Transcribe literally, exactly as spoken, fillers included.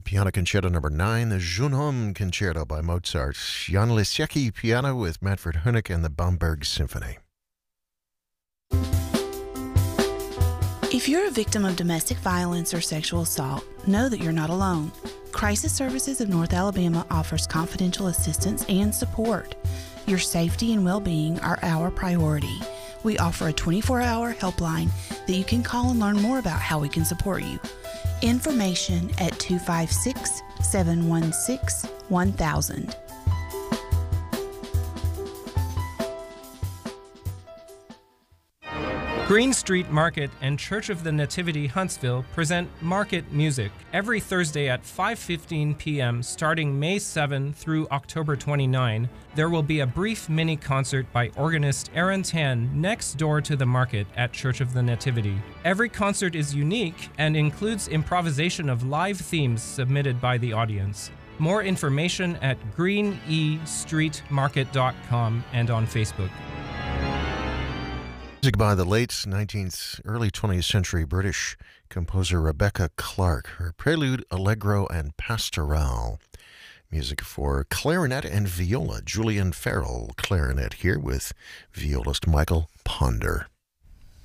Piano Concerto Number nine, the Jeune Homme Concerto by Mozart. Jan Lisiecki piano with Manfred Honeck and the Bamberg Symphony. If you're a victim of domestic violence or sexual assault, know that you're not alone. Crisis Services of North Alabama offers confidential assistance and support. Your safety and well-being are our priority. We offer a twenty-four hour helpline that you can call and learn more about how we can support you. Information at two five six, seven one six, one thousand. Green Street Market and Church of the Nativity Huntsville present Market Music every Thursday at five fifteen p m starting May seventh through October twenty-ninth. There will be a brief mini concert by organist Aaron Tan next door to the market at Church of the Nativity. Every concert is unique and includes improvisation of live themes submitted by the audience. More information at green e street market dot com and on Facebook. Music by the late nineteenth, early twentieth century British composer Rebecca Clark, her Prelude, Allegro, and Pastoral. Music for clarinet and viola. Julian Farrell, clarinet here with violist Michael Ponder.